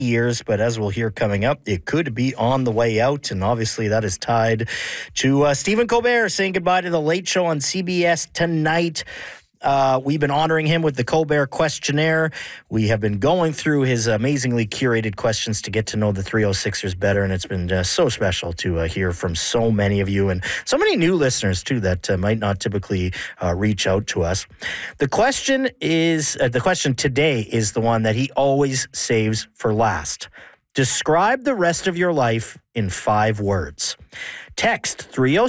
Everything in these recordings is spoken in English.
years, but as we'll hear coming up, it could be on the way out, and obviously that is tied to Stephen Colbert saying goodbye to the Late Show on CBS tonight. We've been honoring him with the Colbert Questionnaire. We have been going through his amazingly curated questions to get to know the 306ers better, and it's been so special to hear from so many of you and so many new listeners, too, that might not typically reach out to us. The question today is the one that he always saves for last. Describe the rest of your life in 5 words. Text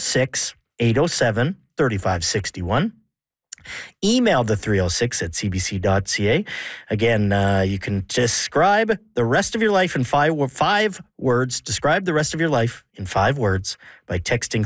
306-807-3561. Email the 306 at cbc.ca. Again, you can describe the rest of your life in 5 words. Describe the rest of your life in 5 words by texting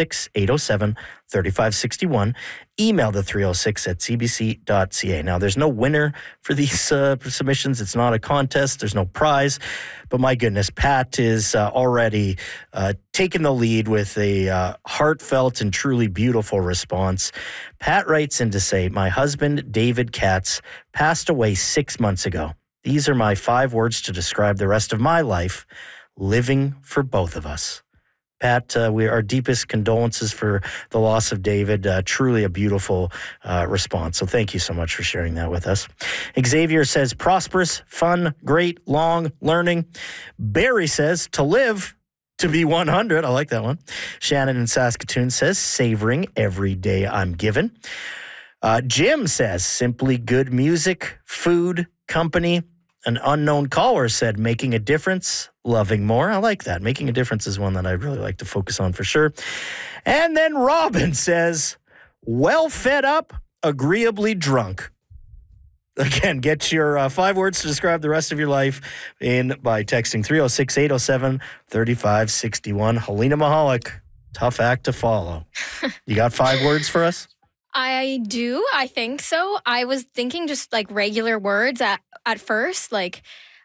306-807-3561. Email the 306 at cbc.ca. Now, there's no winner for these submissions. It's not a contest. There's no prize. But my goodness, Pat is already taking the lead with a heartfelt and truly beautiful response. Pat writes in to say, my husband, David Katz, passed away 6 months ago. These are my 5 words to describe the rest of my life, living for both of us. Pat, our deepest condolences for the loss of David. Truly a beautiful response. So thank you so much for sharing that with us. Xavier says, prosperous, fun, great, long, learning. Barry says, to live, to be 100. I like that one. Shannon in Saskatoon says, savoring every day I'm given. Jim says, simply good music, food, company. An unknown caller said, making a difference, loving more. I like that. Making a difference is one that I really like to focus on for sure. And then Robin says, well fed up, agreeably drunk. Again, get your 5 words to describe the rest of your life in by texting 306-807-3561. Helena Mahalik, tough act to follow. You got 5 words for us? I do. I think so. I was thinking just like regular words at first, like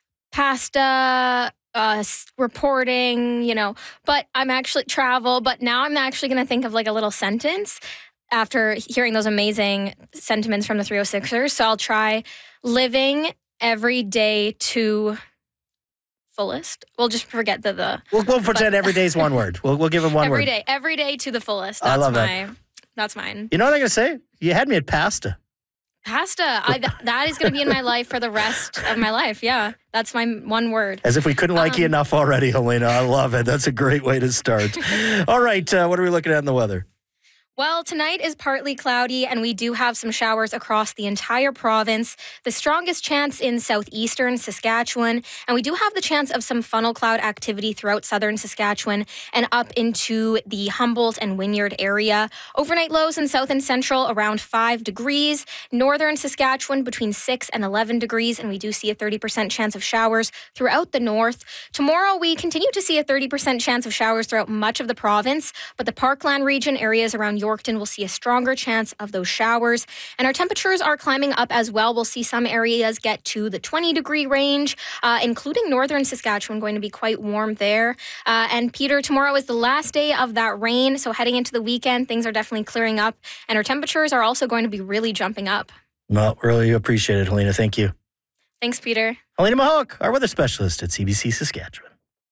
pasta, reporting, but I'm actually travel. But now I'm actually going to think of like a little sentence after hearing those amazing sentiments from the 306ers. So I'll try living every day to fullest. We'll just forget We'll pretend every day is one word. We'll give them one word. Every day to the fullest. I love that. That's mine. You know what I'm going to say? You had me at pasta. Pasta. That is going to be in my life for the rest of my life. Yeah. That's my one word. As if we couldn't like you enough already, Helena. I love it. That's a great way to start. All right. What are we looking at in the weather? Well, tonight is partly cloudy, and we do have some showers across the entire province. The strongest chance in southeastern Saskatchewan, and we do have the chance of some funnel cloud activity throughout southern Saskatchewan and up into the Humboldt and Wynyard area. Overnight lows in south and central around 5 degrees. Northern Saskatchewan between 6 and 11 degrees, and we do see a 30% chance of showers throughout the north. Tomorrow, we continue to see a 30% chance of showers throughout much of the province, but the Parkland region areas around Yorkton will see a stronger chance of those showers. And our temperatures are climbing up as well. We'll see some areas get to the 20-degree range, including northern Saskatchewan, going to be quite warm there. And Peter, tomorrow is the last day of that rain. So heading into the weekend, things are definitely clearing up. And our temperatures are also going to be really jumping up. Well, really appreciate it, Helena. Thank you. Thanks, Peter. Helena Mahalik, our weather specialist at CBC Saskatchewan.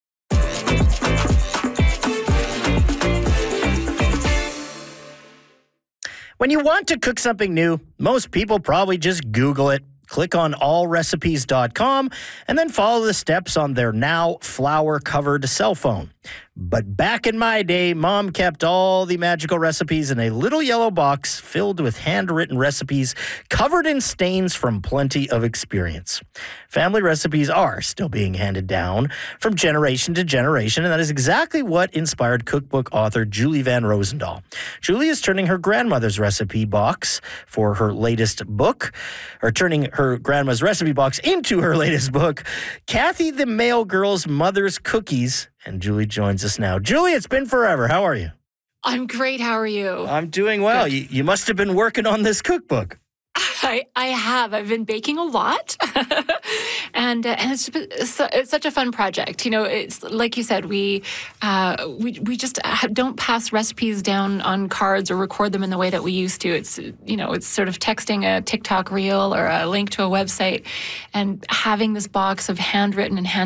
When you want to cook something new, most people probably just Google it. Click on allrecipes.com and then follow the steps on their now flour-covered cell phone. But back in my day, Mom kept all the magical recipes in a little yellow box filled with handwritten recipes covered in stains from plenty of experience. Family recipes are still being handed down from generation to generation, and that is exactly what inspired cookbook author Julie Van Rosendahl. Julie is turning her grandmother's recipe box for her latest book, or turning her grandma's recipe box into her latest book, Kathy the Mail Girl's Mother's Cookies. And Julie joins us now. Julie, it's been forever. How are you? I'm great. How are you? I'm doing well. You must have been working on this cookbook. I have. I've been baking a lot, and it's such a fun project. It's like you said, we just don't pass recipes down on cards or record them in the way that we used to. It's sort of texting a TikTok reel or a link to a website, and having this box of handwritten and hand